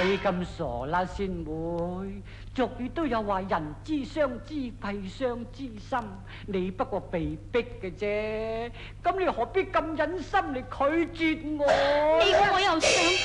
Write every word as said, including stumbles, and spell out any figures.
你咁傻啦，先妹。俗語都有話人之相知，貴相知心。你不過被逼嘅啫，咁你何必咁忍心嚟拒絕我？ 你估我又想